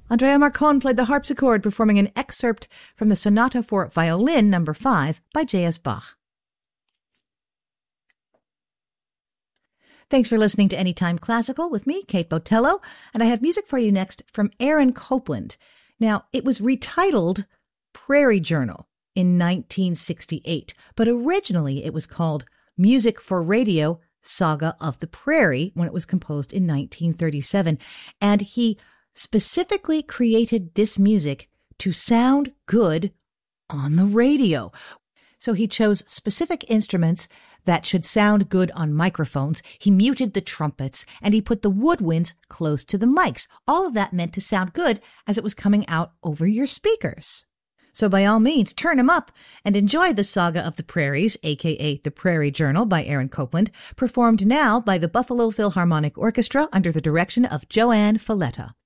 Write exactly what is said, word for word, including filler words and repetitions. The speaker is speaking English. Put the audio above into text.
Andrea Marcon played the harpsichord, performing an excerpt from the Sonata for Violin number five by J S Bach. Thanks for listening to Anytime Classical with me, Kate Botello, and I have music for you next from Aaron Copland. Now, it was retitled Prairie Journal in nineteen sixty-eight, but originally it was called Music for Radio, Saga of the Prairie, when it was composed in nineteen thirty-seven, and he specifically created this music to sound good on the radio. So he chose specific instruments that should sound good on microphones. He muted the trumpets and he put the woodwinds close to the mics. All of that meant to sound good as it was coming out over your speakers. So by all means, turn them up and enjoy the Saga of the Prairies, aka The Prairie Journal by Aaron Copland, performed now by the Buffalo Philharmonic Orchestra under the direction of Joanne Falletta.